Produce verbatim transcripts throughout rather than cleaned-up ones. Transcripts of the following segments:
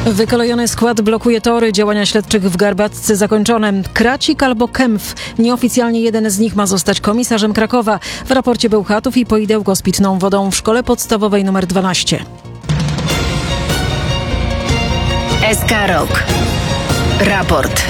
Wykolejony skład blokuje tory. Działania śledczych w Garbatce zakończone. Kracik albo Kempf. Nieoficjalnie jeden z nich ma zostać komisarzem Krakowa. W raporcie Bełchatów i poidełko z pitną wodą w szkole podstawowej nr dwanaście. S K Rok. Raport.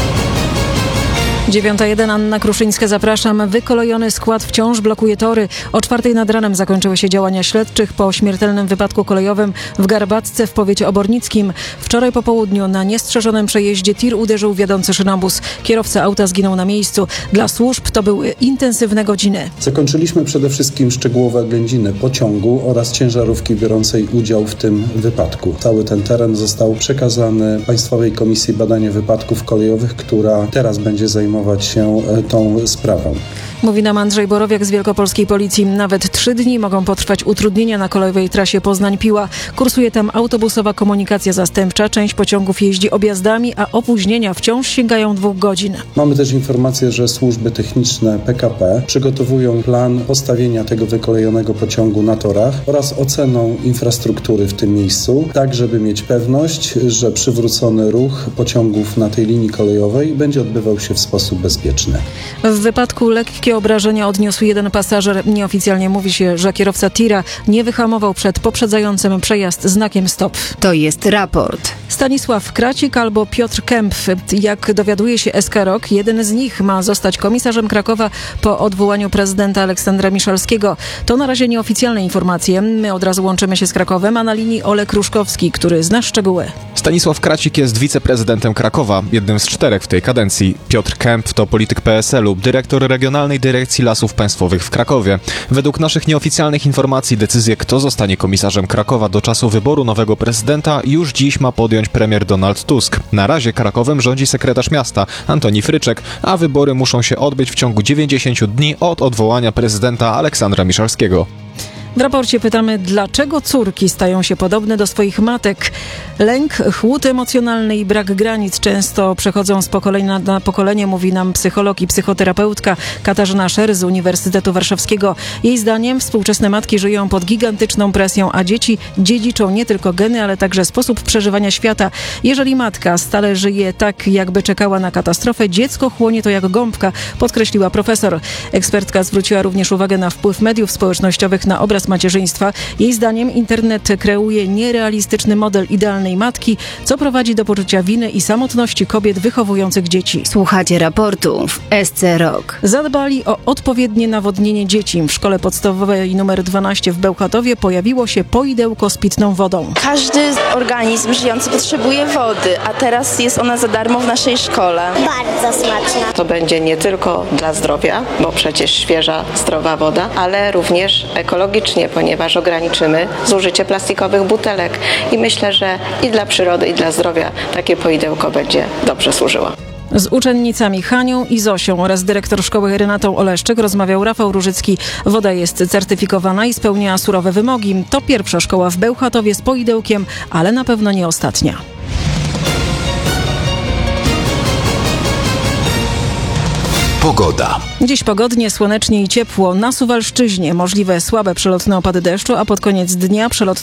dziewiąta jeden, Anna Kruszyńska, zapraszam. Wykolejony skład wciąż blokuje tory. O czwartej nad ranem zakończyły się działania śledczych po śmiertelnym wypadku kolejowym w Garbatce w powiecie obornickim. Wczoraj po południu na niestrzeżonym przejeździe tir uderzył wiodący szynobus. Kierowca auta zginął na miejscu. Dla służb to były intensywne godziny. Zakończyliśmy przede wszystkim szczegółowe oględziny pociągu oraz ciężarówki biorącej udział w tym wypadku. Cały ten teren został przekazany Państwowej Komisji Badania Wypadków Kolejowych, która teraz będzie zajmować się tą sprawą. Mówi nam Andrzej Borowiak z Wielkopolskiej Policji. Nawet trzy dni mogą potrwać utrudnienia na kolejowej trasie Poznań-Piła. Kursuje tam autobusowa komunikacja zastępcza. Część pociągów jeździ objazdami, a opóźnienia wciąż sięgają dwóch godzin. Mamy też informację, że służby techniczne P K P przygotowują plan postawienia tego wykolejonego pociągu na torach oraz oceną infrastruktury w tym miejscu, tak żeby mieć pewność, że przywrócony ruch pociągów na tej linii kolejowej będzie odbywał się w sposób bezpieczny. W wypadku lekkie obrażenia odniósł jeden pasażer. Nieoficjalnie mówi się, że kierowca tira nie wyhamował przed poprzedzającym przejazd znakiem stop. To jest raport. Stanisław Kracik albo Piotr Kempf. Jak dowiaduje się S K Rok, jeden z nich ma zostać komisarzem Krakowa po odwołaniu prezydenta Aleksandra Miszalskiego. To na razie nieoficjalne informacje. My od razu łączymy się z Krakowem, a na linii Olek Ruszkowski, który zna szczegóły. Stanisław Kracik jest wiceprezydentem Krakowa, jednym z czterech w tej kadencji. Piotr Kempf to polityk P S L u, dyrektor Regionalnej Dyrekcji Lasów Państwowych w Krakowie. Według naszych nieoficjalnych informacji decyzję, kto zostanie komisarzem Krakowa do czasu wyboru nowego prezydenta, już dziś ma podjąć premier Donald Tusk. Na razie Krakowem rządzi sekretarz miasta Antoni Fryczek, a wybory muszą się odbyć w ciągu dziewięćdziesięciu dni od odwołania prezydenta Aleksandra Miszalskiego. W raporcie pytamy, dlaczego córki stają się podobne do swoich matek. Lęk, chłód emocjonalny i brak granic często przechodzą z pokolenia na pokolenie, mówi nam psycholog i psychoterapeutka Katarzyna Szer z Uniwersytetu Warszawskiego. Jej zdaniem współczesne matki żyją pod gigantyczną presją, a dzieci dziedziczą nie tylko geny, ale także sposób przeżywania świata. Jeżeli matka stale żyje tak, jakby czekała na katastrofę, dziecko chłonie to jak gąbka, podkreśliła profesor. Ekspertka zwróciła również uwagę na wpływ mediów społecznościowych na obraz macierzyństwa. Jej zdaniem internet kreuje nierealistyczny model idealnej matki, co prowadzi do poczucia winy i samotności kobiet wychowujących dzieci. Słuchacie raportu w S C Rok. Zadbali o odpowiednie nawodnienie dzieci. W szkole podstawowej nr dwanaście w Bełchatowie pojawiło się poidełko z pitną wodą. Każdy organizm żyjący potrzebuje wody, a teraz jest ona za darmo w naszej szkole. Bardzo smaczna. To będzie nie tylko dla zdrowia, bo przecież świeża, zdrowa woda, ale również ekologicznie, ponieważ ograniczymy zużycie plastikowych butelek i myślę, że i dla przyrody, i dla zdrowia takie poidełko będzie dobrze służyło. Z uczennicami Hanią i Zosią oraz dyrektor szkoły Renatą Oleszczyk rozmawiał Rafał Różycki. Woda jest certyfikowana i spełnia surowe wymogi. To pierwsza szkoła w Bełchatowie z poidełkiem, ale na pewno nie ostatnia. Pogoda. Dziś pogodnie, słonecznie i ciepło. Na Suwalszczyźnie możliwe słabe przelotne opady deszczu, a pod koniec dnia przelotne